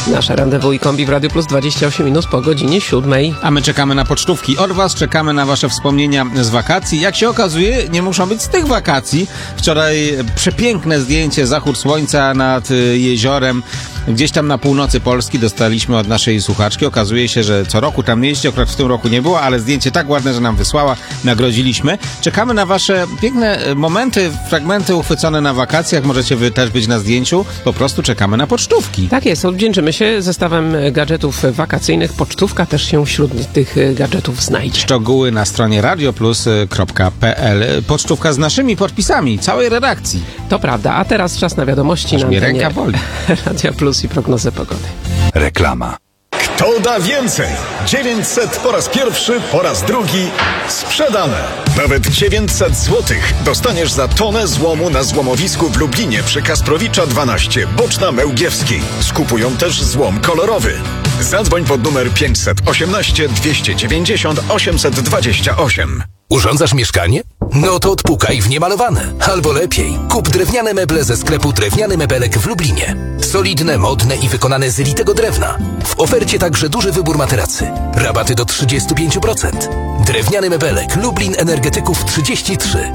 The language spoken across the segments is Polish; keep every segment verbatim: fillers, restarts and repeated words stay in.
Nasze randewu i kombi w Radiu Plus dwadzieścia osiem minut po godzinie siódmej. A my czekamy na pocztówki od was, czekamy na wasze wspomnienia z wakacji. Jak się okazuje, nie muszą być z tych wakacji. Wczoraj przepiękne zdjęcie, zachód słońca nad jeziorem. Gdzieś tam na północy Polski dostaliśmy od naszej słuchaczki. Okazuje się, że co roku tam jeździ, akurat w tym roku nie było, ale zdjęcie tak ładne, że nam wysłała, nagrodziliśmy. Czekamy na wasze piękne momenty, fragmenty uchwycone na wakacjach. Możecie wy też być na zdjęciu. Po prostu czekamy na pocztówki. Tak jest, odwdzięczymy się zestawem gadżetów wakacyjnych. Pocztówka też się wśród tych gadżetów znajdzie. Szczegóły na stronie radioplus kropka p l. Pocztówka z naszymi podpisami, całej redakcji. To prawda, a teraz czas na wiadomości. Aż na mnie ręka boli. Radia Plus i prognozę pogody. Reklama. Kto da więcej? dziewięćset po raz pierwszy, po raz drugi sprzedane. Nawet dziewięćset złotych dostaniesz za tonę złomu na złomowisku w Lublinie przy Kasprowicza dwanaście, Boczna Mełgiewskiej. Skupują też złom kolorowy. Zadzwoń pod numer pięćset osiemnaście dwieście dziewięćdziesiąt osiemset dwadzieścia osiem. Urządzasz mieszkanie? No to odpukaj w niemalowane. Albo lepiej, kup drewniane meble ze sklepu Drewniany Mebelek w Lublinie. Solidne, modne i wykonane z litego drewna. W ofercie także duży wybór materacy. Rabaty do trzydzieści pięć procent. Drewniany Mebelek, Lublin Energetyków trzydzieści trzy.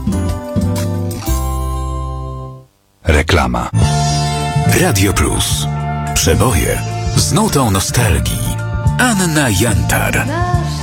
Reklama. Radio Plus. Przeboje z nutą nostalgii. Anna Jantar.